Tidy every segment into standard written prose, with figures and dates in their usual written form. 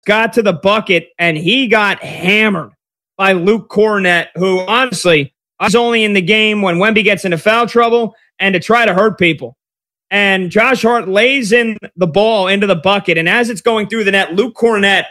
got to the bucket, and he got hammered by Luke Kornet, who honestly is only in the game when Wemby gets into foul trouble and to try to hurt people. And Josh Hart lays in the ball into the bucket, and as it's going through the net, Luke Kornet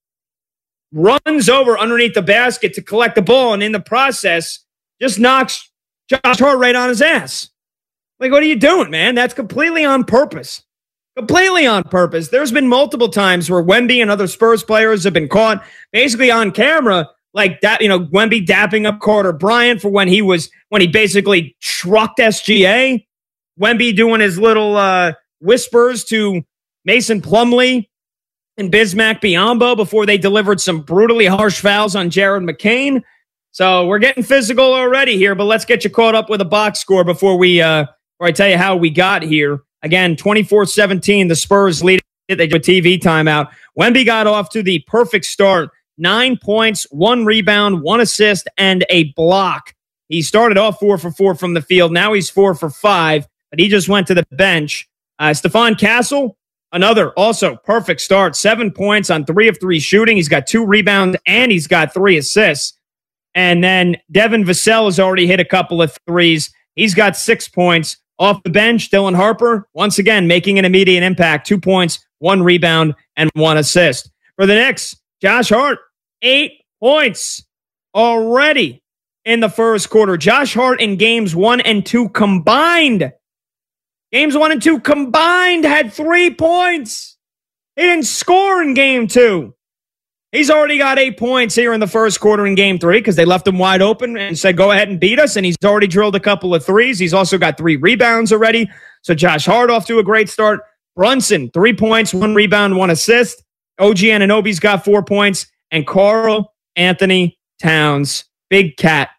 runs over underneath the basket to collect the ball, and in the process, just knocks Josh Hart right on his ass. Like, what are you doing, man? That's completely on purpose. Completely on purpose. There's been multiple times where Wemby and other Spurs players have been caught basically on camera like that. Wemby dapping up Carter Bryant for when he basically trucked SGA. Wemby doing his little whispers to Mason Plumlee and Bismack Biyombo before they delivered some brutally harsh fouls on Jared McCain. So we're getting physical already here, but let's get you caught up with a box score before I tell you how we got here. Again, 24-17, the Spurs lead it. They do a TV timeout. Wemby got off to the perfect start. 9 points, 1 rebound, 1 assist, and a block. He started off 4 for 4 from the field. Now he's 4 for 5, but he just went to the bench. Stephon Castle, another also perfect start. 7 points on 3 of 3 shooting. He's got 2 rebounds, and he's got 3 assists. And then Devin Vassell has already hit a couple of threes. He's got 6 points. Off the bench, Dylan Harper, once again, making an immediate impact. 2 points, 1 rebound, and 1 assist. For the Knicks, Josh Hart, 8 points already in the first quarter. Josh Hart in games 1 and 2 combined. Games 1 and 2 combined had 3 points. He didn't score in game 2. He's already got 8 points here in the first quarter in game 3 because they left him wide open and said, go ahead and beat us. And he's already drilled a couple of threes. He's also got 3 rebounds already. So Josh Hart off to a great start. Brunson, 3 points, 1 rebound, 1 assist. OG Anunoby's got 4 points. And Karl Anthony Towns, big cat.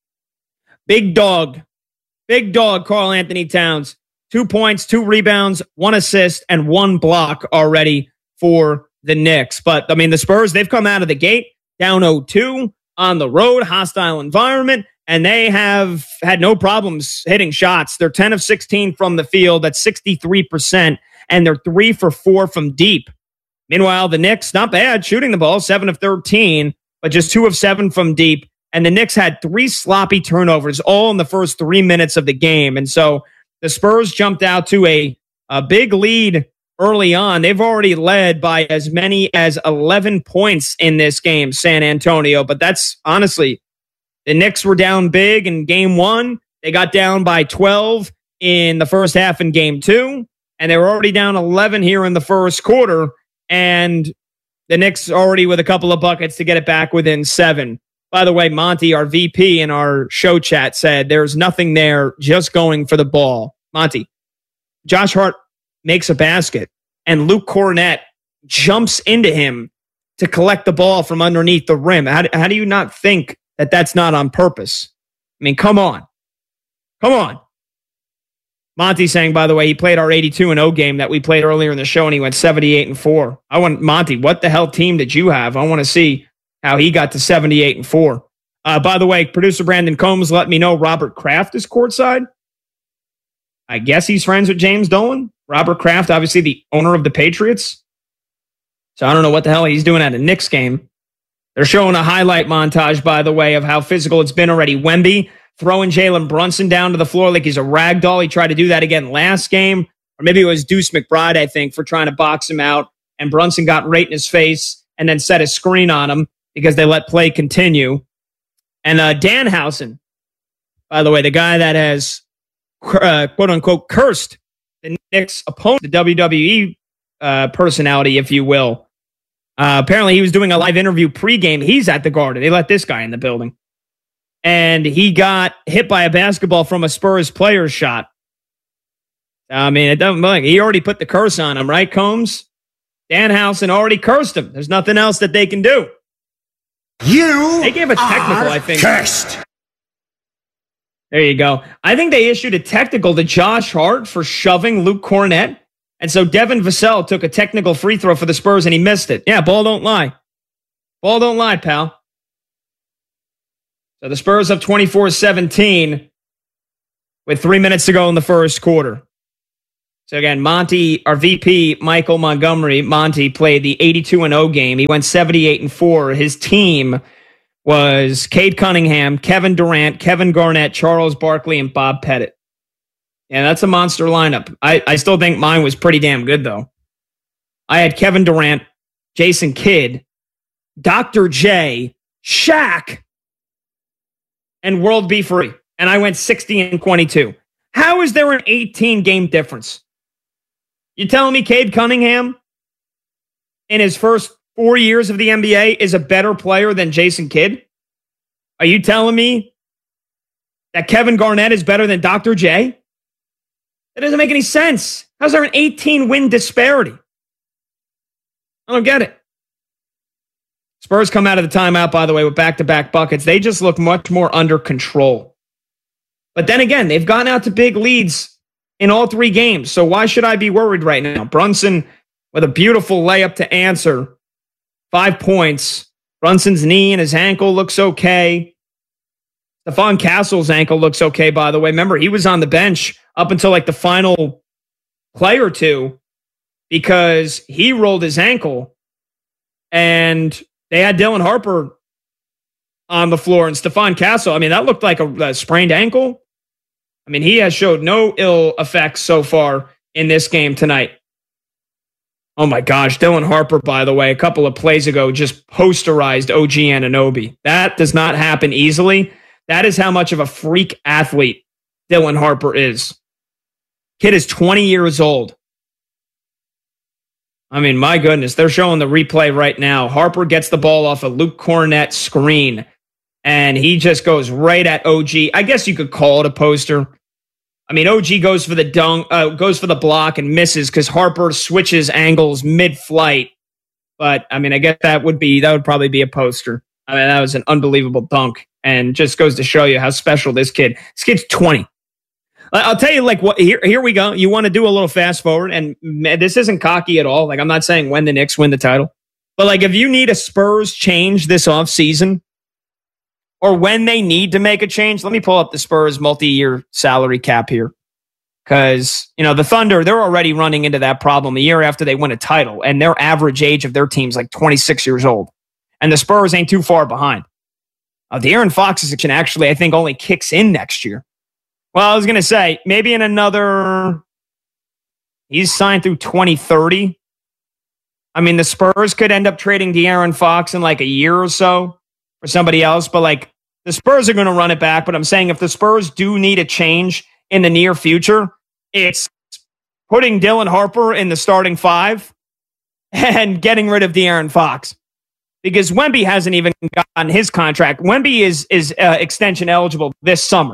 Big dog. Big dog, Karl Anthony Towns. 2 points, 2 rebounds, 1 assist, and 1 block already for the Knicks. But, the Spurs, they've come out of the gate down 0-2 on the road, hostile environment, and they have had no problems hitting shots. They're 10 of 16 from the field. That's 63%, and they're 3 for 4 from deep. Meanwhile, the Knicks, not bad, shooting the ball, 7 of 13, but just 2 of 7 from deep. And the Knicks had 3 sloppy turnovers, all in the first 3 minutes of the game. And so the Spurs jumped out to a big lead early on. They've already led by as many as 11 points in this game, San Antonio. But that's honestly, the Knicks were down big in game 1. They got down by 12 in the first half in game 2. And they were already down 11 here in the first quarter. And the Knicks already with a couple of buckets to get it back within 7. By the way, Monty, our VP in our show chat, said there's nothing there, just going for the ball. Monty, Josh Hart makes a basket, and Luke Kornet jumps into him to collect the ball from underneath the rim. How do you not think that that's not on purpose? Come on. Come on. Monty saying, by the way, he played our 82-0 game that we played earlier in the show, and he went 78-4. Monty, what the hell team did you have? I want to see how he got to 78-4. By the way, producer Brandon Combs let me know Robert Kraft is courtside. I guess he's friends with James Dolan. Robert Kraft, obviously the owner of the Patriots. So I don't know what the hell he's doing at a Knicks game. They're showing a highlight montage, by the way, of how physical it's been already. Wemby throwing Jalen Brunson down to the floor like he's a rag doll. He tried to do that again last game. Or maybe it was Deuce McBride, I think, for trying to box him out. And Brunson got right in his face and then set a screen on him because they let play continue. And Danhausen, by the way, the guy that has quote-unquote cursed the Knicks opponent, the WWE personality, if you will. Apparently, he was doing a live interview pregame. He's at the Garden. They let this guy in the building. And he got hit by a basketball from a Spurs player's shot. It doesn't like he already put the curse on him, right, Combs? Danhausen already cursed him. There's nothing else that they can do. They gave a technical, I think. Cursed. There you go. I think they issued a technical to Josh Hart for shoving Luke Kornet. And so Devin Vassell took a technical free throw for the Spurs and he missed it. Yeah, ball don't lie. Ball don't lie, pal. So the Spurs have 24-17 with 3 minutes to go in the first quarter. So again, Monty, our VP, Michael Montgomery, Monty played the 82-0 game. He went 78-4. His team was Cade Cunningham, Kevin Durant, Kevin Garnett, Charles Barkley, and Bob Pettit. Yeah, that's a monster lineup. I still think mine was pretty damn good, though. I had Kevin Durant, Jason Kidd, Dr. J, Shaq, and World B. Free. And I went 60-22. How is there an 18-game difference? You telling me Cade Cunningham in his first 4 years of the NBA is a better player than Jason Kidd? Are you telling me that Kevin Garnett is better than Dr. J? That doesn't make any sense. How's there an 18-win disparity? I don't get it. Spurs come out of the timeout, by the way, with back-to-back buckets. They just look much more under control. But then again, they've gone out to big leads in all 3 games. So why should I be worried right now? Brunson with a beautiful layup to answer. 5 points. Brunson's knee and his ankle looks okay. Stephon Castle's ankle looks okay, by the way. Remember, he was on the bench up until like the final play or two because he rolled his ankle and they had Dylan Harper on the floor and Stephon Castle. I mean, that looked like a sprained ankle. I mean, he has showed no ill effects so far in this game tonight. Oh my gosh, Dylan Harper, by the way, a couple of plays ago just posterized OG Anunoby. That does not happen easily. That is how much of a freak athlete Dylan Harper is. Kid is 20 years old. I mean, my goodness, they're showing the replay right now. Harper gets the ball off a Luke Cornett screen, and he just goes right at OG. I guess you could call it a poster. I mean, OG goes for the dunk, goes for the block and misses because Harper switches angles mid-flight. But I mean, I guess that would probably be a poster. I mean, that was an unbelievable dunk, and just goes to show you how special this kid. This kid's 20. I'll tell you, like, what. Here we go. You want to do a little fast forward, and this isn't cocky at all. Like, I'm not saying when the Knicks win the title, but like, if you need a Spurs change this offseason, or when they need to make a change, let me pull up the Spurs multi-year salary cap here. Because, you know, the Thunder, they're already running into that problem a year after they win a title, and their average age of their team's like 26 years old. And the Spurs ain't too far behind. De'Aaron Fox's action actually, I think, only kicks in next year. Well, I was going to say, maybe in another... He's signed through 2030. I mean, the Spurs could end up trading De'Aaron Fox in like a year or so for somebody else, but like the Spurs are going to run it back. But I'm saying if the Spurs do need a change in the near future, it's putting Dylan Harper in the starting 5 and getting rid of De'Aaron Fox. Because Wemby hasn't even gotten his contract. Wemby is extension eligible this summer.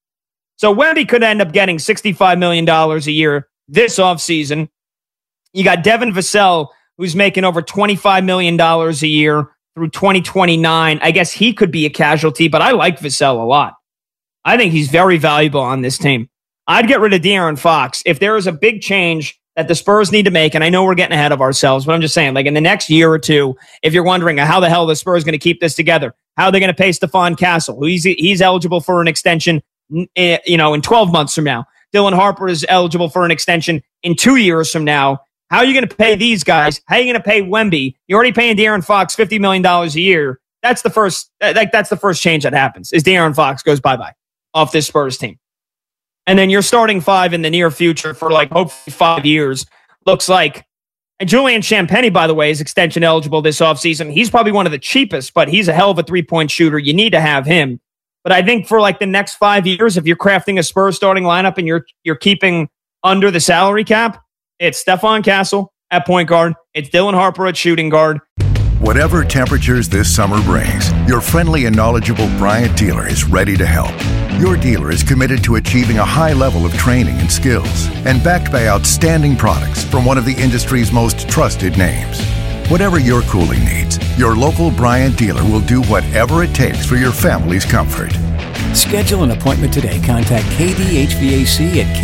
So Wemby could end up getting $65 million a year this offseason. You got Devin Vassell, who's making over $25 million a year through 2029. I guess he could be a casualty, but I like Vassell a lot. I think he's very valuable on this team. I'd get rid of De'Aaron Fox. If there is a big change that the Spurs need to make, and I know we're getting ahead of ourselves, but I'm just saying, like in the next year or two, if you're wondering how the hell the Spurs going to keep this together, how they're going to pay Stephon Castle, who he's eligible for an extension, you know, in 12 months from now. Dylan Harper is eligible for an extension in 2 years from now. How are you going to pay these guys? How are you going to pay Wemby? You're already paying De'Aaron Fox $50 million a year. That's the first change that happens, is De'Aaron Fox goes bye-bye off this Spurs team. And then your starting 5 in the near future for like hopefully 5 years looks like, and Julian Champagnie, by the way, is extension eligible this offseason. He's probably one of the cheapest, but he's a hell of a 3-point shooter. You need to have him. But I think for like the next 5 years, if you're crafting a Spurs starting lineup and you're keeping under the salary cap, it's Stephon Castle at point guard. It's Dylan Harper at shooting guard. Whatever temperatures this summer brings, your friendly and knowledgeable Bryant dealer is ready to help. Your dealer is committed to achieving a high level of training and skills and backed by outstanding products from one of the industry's most trusted names. Whatever your cooling needs, your local Bryant dealer will do whatever it takes for your family's comfort. Schedule an appointment today. Contact KD HVAC at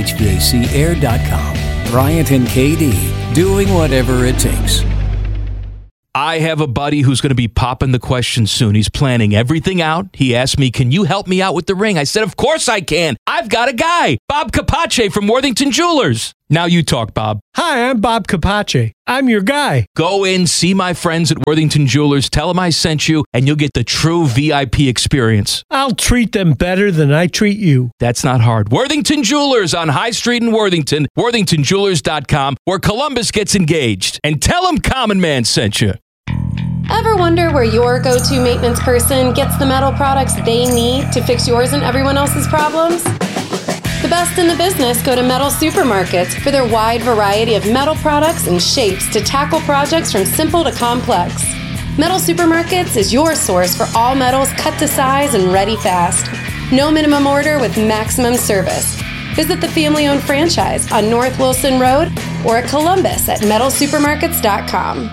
kdhvacair.com. Bryant and KD, doing whatever it takes. I have a buddy who's going to be popping the question soon. He's planning everything out. He asked me, can you help me out with the ring? I said, of course I can. I've got a guy, Bob Capace from Worthington Jewelers. Now you talk, Bob. Hi, I'm Bob Capace. I'm your guy. Go in, see my friends at Worthington Jewelers, tell them I sent you, and you'll get the true VIP experience. I'll treat them better than I treat you. That's not hard. Worthington Jewelers on High Street in Worthington, worthingtonjewelers.com, where Columbus gets engaged. And tell them Common Man sent you. Ever wonder where your go-to maintenance person gets the metal products they need to fix yours and everyone else's problems? The best in the business go to Metal Supermarkets for their wide variety of metal products and shapes to tackle projects from simple to complex. Metal Supermarkets is your source for all metals cut to size and ready fast. No minimum order with maximum service. Visit the family-owned franchise on North Wilson Road or at Columbus at metalsupermarkets.com.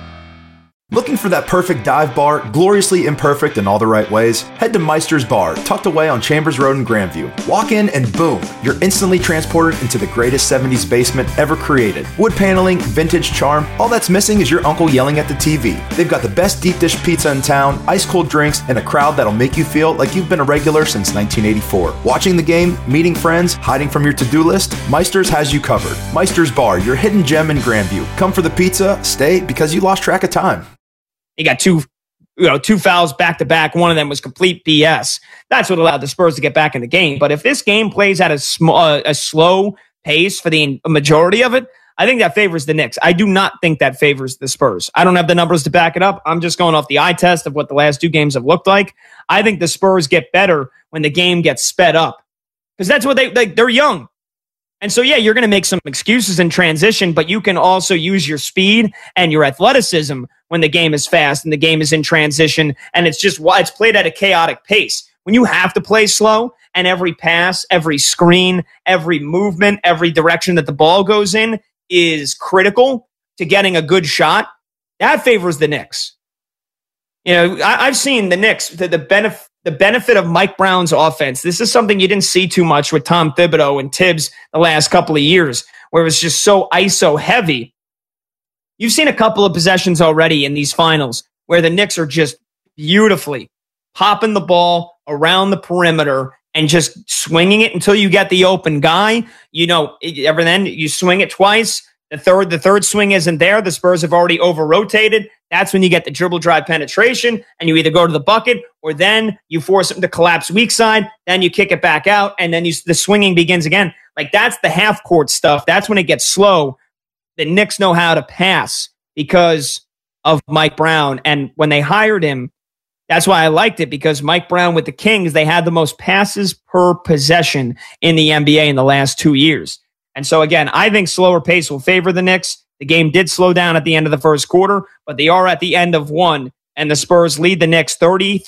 Looking for that perfect dive bar, gloriously imperfect in all the right ways? Head to Meister's Bar, tucked away on Chambers Road in Grandview. Walk in and boom, you're instantly transported into the greatest 70s basement ever created. Wood paneling, vintage charm, all that's missing is your uncle yelling at the TV. They've got the best deep dish pizza in town, ice cold drinks, and a crowd that'll make you feel like you've been a regular since 1984. Watching the game, meeting friends, hiding from your to-do list, Meister's has you covered. Meister's Bar, your hidden gem in Grandview. Come for the pizza, stay because you lost track of time. He got two fouls back to back. One of them was complete BS. That's what allowed the Spurs to get back in the game. But if this game plays at a slow pace for the majority of it, I think that favors the Knicks. I do not think that favors the Spurs. I don't have the numbers to back it up. I'm just going off the eye test of what the last two games have looked like. I think the Spurs get better when the game gets sped up because that's what they're young. And so, yeah, you're going to make some excuses in transition, but you can also use your speed and your athleticism when the game is fast and the game is in transition. And it's played at a chaotic pace. When you have to play slow and every pass, every screen, every movement, every direction that the ball goes in is critical to getting a good shot, that favors the Knicks. You know, I've seen the Knicks, the benefit of Mike Brown's offense. This is something you didn't see too much with Tom Thibodeau and Tibbs the last couple of years, where it was just so ISO heavy. You've seen a couple of possessions already in these finals where the Knicks are just beautifully popping the ball around the perimeter and just swinging it until you get the open guy. You know, then you swing it twice. The third swing isn't there. The Spurs have already over-rotated. That's when you get the dribble drive penetration, and you either go to the bucket or then you force them to collapse weak side. Then you kick it back out, and then the swinging begins again. Like, that's the half-court stuff. That's when it gets slow. The Knicks know how to pass because of Mike Brown. And when they hired him, that's why I liked it, because Mike Brown with the Kings, they had the most passes per possession in the NBA in the last 2 years. And so, again, I think slower pace will favor the Knicks. The game did slow down at the end of the first quarter, but they are at the end of one, and the Spurs lead the Knicks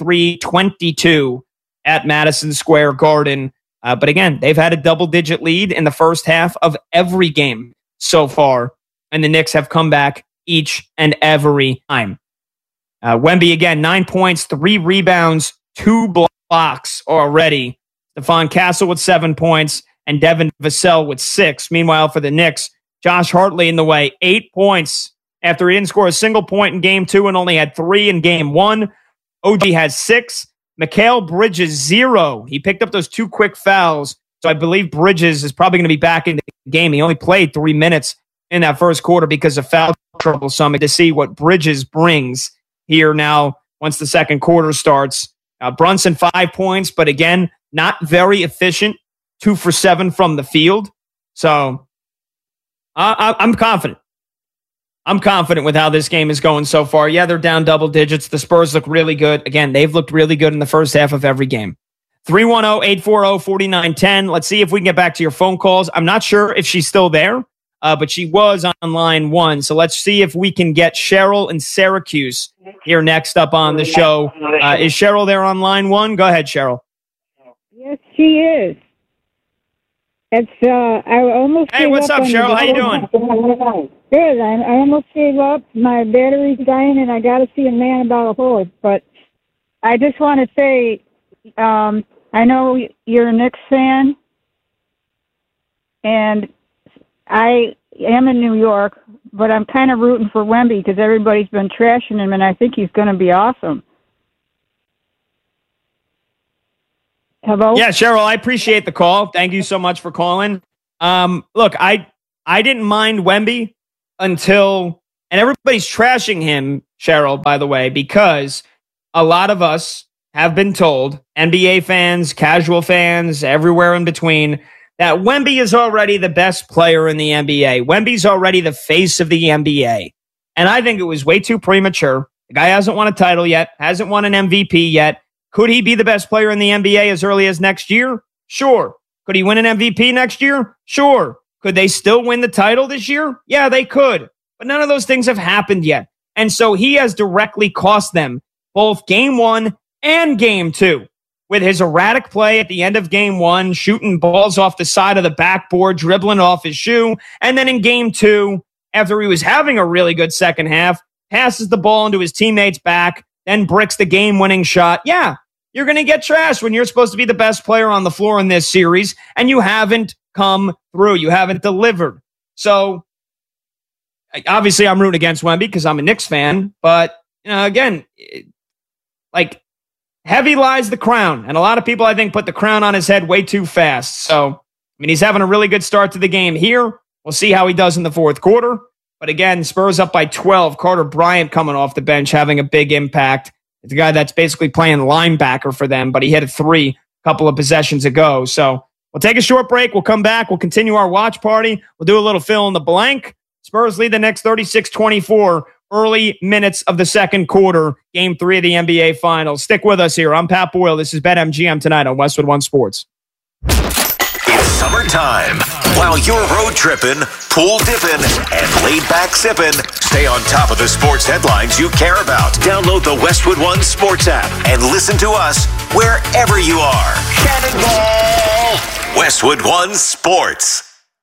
33-22 at Madison Square Garden. But again, they've had a double-digit lead in the first half of every game so far, and the Knicks have come back each and every time. Wemby, again, 9 points, 3 rebounds, 2 blocks already. Stephon Castle with 7 points, and Devin Vassell with 6. Meanwhile, for the Knicks, Josh Hartley in the way, 8 points after he didn't score a single point in game 2 and only had 3 in game 1. OG has 6. Mikal Bridges, 0. He picked up those 2 quick fouls, so I believe Bridges is probably going to be back in the game. He only played 3 minutes in that first quarter because of foul trouble, so I'm to see what Bridges brings here now once the second quarter starts. Brunson, 5 points, but again, not very efficient. 2 for 7 from the field. So I'm confident. I'm confident with how this game is going so far. Yeah, they're down double digits. The Spurs look really good. Again, they've looked really good in the first half of every game. 310-840-4910. Let's see if we can get back to your phone calls. I'm not sure if she's still there, but she was on line 1. So let's see if we can get Cheryl in Syracuse here next up on the show. Is Cheryl there on line 1? Go ahead, Cheryl. Yes, she is. It's I almost. Hey, what's up, Cheryl? How you doing? Good. I almost gave up. My battery's dying, and I got to see a man about a horse. But I just want to say, I know you're a Knicks fan, and I am in New York, but I'm kind of rooting for Wemby because everybody's been trashing him, and I think he's going to be awesome. Hello? Yeah, Cheryl, I appreciate the call. Thank you so much for calling. Look, I I didn't mind Wemby until, and everybody's trashing him, Cheryl, by the way, because a lot of us have been told, NBA fans, casual fans, everywhere in between, that Wemby is already the best player in the NBA. Wemby's already the face of the NBA. And I think it was way too premature. The guy hasn't won a title yet, hasn't won an MVP yet. Could he be the best player in the NBA as early as next year? Sure. Could he win an MVP next year? Sure. Could they still win the title this year? Yeah, they could. But none of those things have happened yet. And so he has directly cost them both game 1 and game 2 with his erratic play at the end of game 1, shooting balls off the side of the backboard, dribbling off his shoe. And then in game 2, after he was having a really good second half, passes the ball into his teammate's back, then bricks the game-winning shot. Yeah, you're going to get trashed when you're supposed to be the best player on the floor in this series, and you haven't come through. You haven't delivered. So, obviously, I'm rooting against Wemby because I'm a Knicks fan. But, again, like, heavy lies the crown. And a lot of people, I think, put the crown on his head way too fast. So, he's having a really good start to the game here. We'll see how he does in the fourth quarter. But again, Spurs up by 12. Carter Bryant coming off the bench, having a big impact. It's a guy that's basically playing linebacker for them, but he hit a 3 a couple of possessions ago. So we'll take a short break. We'll come back. We'll continue our watch party. We'll do a little fill in the blank. Spurs lead the Knicks 36-24, early minutes of the second quarter, game 3 of the NBA Finals. Stick with us here. I'm Pat Boyle. This is BetMGM tonight on Westwood One Sports. It's summertime. While you're road tripping, pool dipping, and laid back sipping, stay on top of the sports headlines you care about. Download the Westwood One Sports app and listen to us wherever you are. Cannonball! Westwood One Sports.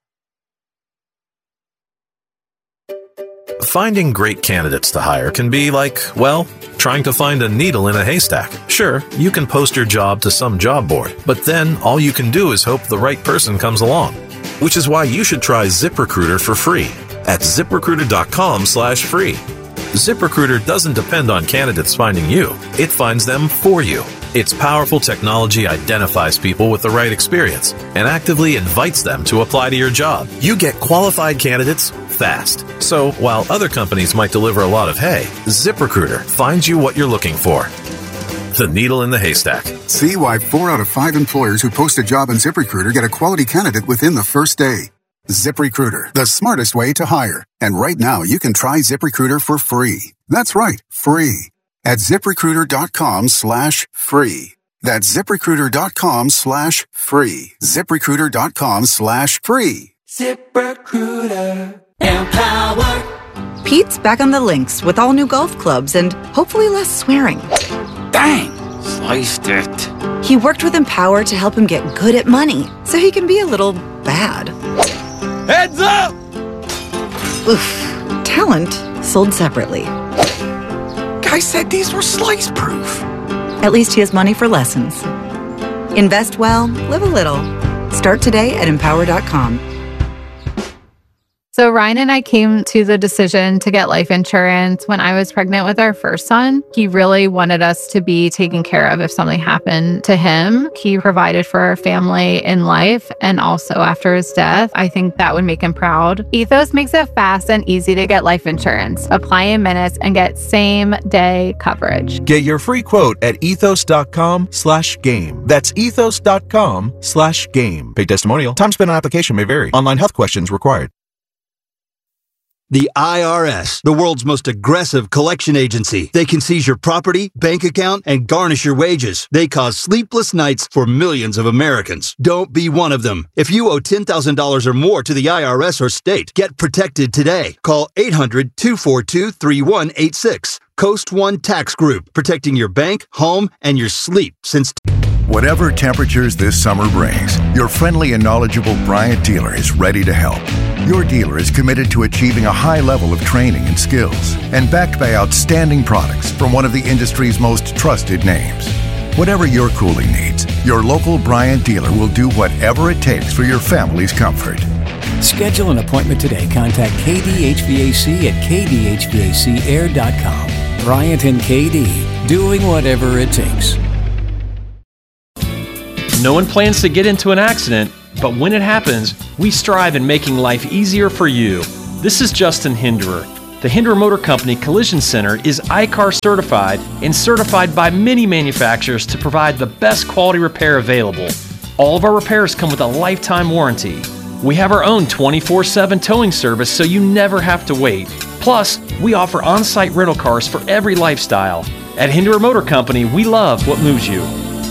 Finding great candidates to hire can be like, well, trying to find a needle in a haystack. Sure, you can post your job to some job board, but then all you can do is hope the right person comes along. Which is why you should try ZipRecruiter for free at ZipRecruiter.com/free. ZipRecruiter doesn't depend on candidates finding you. It finds them for you. Its powerful technology identifies people with the right experience and actively invites them to apply to your job. You get qualified candidates fast. So while other companies might deliver a lot of hay, ZipRecruiter finds you what you're looking for. The needle in the haystack. See why 4 out of 5 employers who post a job on ZipRecruiter get a quality candidate within the first day. ZipRecruiter, the smartest way to hire. And right now, you can try ZipRecruiter for free. That's right, free. At ZipRecruiter.com/free. That's ZipRecruiter.com/free. ZipRecruiter.com/free. ZipRecruiter. Empower. Pete's back on the links with all new golf clubs and hopefully less swearing. Dang! Sliced it. He worked with Empower to help him get good at money so he can be a little bad. Heads up! Oof. Talent sold separately. Guy said these were slice proof. At least he has money for lessons. Invest well, live a little. Start today at Empower.com. So Ryan and I came to the decision to get life insurance when I was pregnant with our first son. He really wanted us to be taken care of if something happened to him. He provided for our family in life and also after his death. I think that would make him proud. Ethos makes it fast and easy to get life insurance. Apply in minutes and get same-day coverage. Get your free quote at ethos.com/game. That's ethos.com/game. Paid testimonial. Time spent on application may vary. Online health questions required. The IRS, the world's most aggressive collection agency. They can seize your property, bank account, and garnish your wages. They cause sleepless nights for millions of Americans. Don't be one of them. If you owe $10,000 or more to the IRS or state, get protected today. Call 800-242-3186. Coast One Tax Group, protecting your bank, home, and your sleep since... Whatever temperatures this summer brings, your friendly and knowledgeable Bryant dealer is ready to help. Your dealer is committed to achieving a high level of training and skills and backed by outstanding products from one of the industry's most trusted names. Whatever your cooling needs, your local Bryant dealer will do whatever it takes for your family's comfort. Schedule an appointment today. Contact KD HVAC at kdhvacair.com. Bryant and KD, doing whatever it takes. No one plans to get into an accident, But when it happens, we strive in making life easier for you. This is Justin Hinderer. The Hinderer Motor Company Collision Center is ICAR certified and certified by many manufacturers to provide the best quality repair available. All of our repairs come with a lifetime warranty. We have our own 24/7 towing service so you never have to wait. Plus, we offer on-site rental cars for every lifestyle. At Hinderer Motor Company, we love what moves you.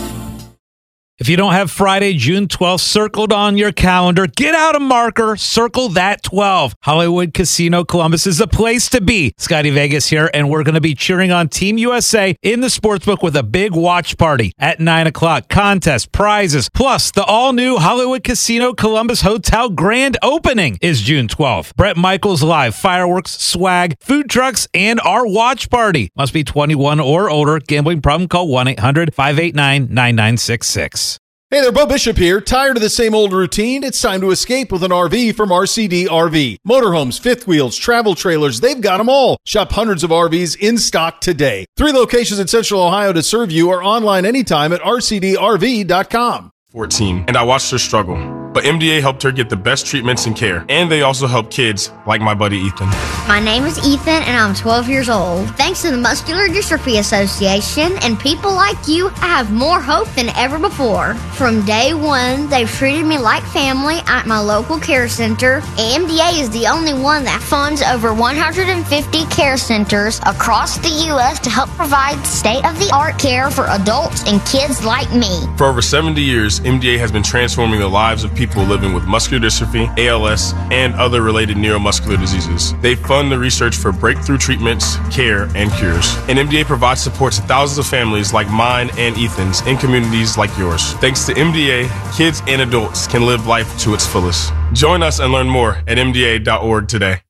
If you don't have Friday, June 12th circled on your calendar, get out a marker, circle that 12. Hollywood Casino Columbus is the place to be. Scotty Vegas here, and we're going to be cheering on Team USA in the sportsbook with a big watch party at 9 o'clock. Contest, prizes, plus the all-new Hollywood Casino Columbus Hotel grand opening is June 12th. Bret Michaels Live, fireworks, swag, food trucks, and our watch party. Must be 21 or older. Gambling problem? Call 1-800-589-9966. Hey there, Bo Bishop here. Tired of the same old routine? It's time to escape with an RV from RCD RV. Motorhomes, fifth wheels, travel trailers, they've got them all. Shop hundreds of RVs in stock today. 3 locations in Central Ohio to serve you, or online anytime at rcdrv.com. 14, and I watched her struggle. But MDA helped her get the best treatments and care. And they also help kids like my buddy Ethan. My name is Ethan, and I'm 12 years old. Thanks to the Muscular Dystrophy Association and people like you, I have more hope than ever before. From day one, they've treated me like family at my local care center. MDA is the only one that funds over 150 care centers across the U.S. to help provide state-of-the-art care for adults and kids like me. For over 70 years, MDA has been transforming the lives of people living with muscular dystrophy, ALS, and other related neuromuscular diseases. They fund the research for breakthrough treatments, care, and cures. And MDA provides support to thousands of families like mine and Ethan's in communities like yours. Thanks to MDA, kids and adults can live life to its fullest. Join us and learn more at MDA.org today.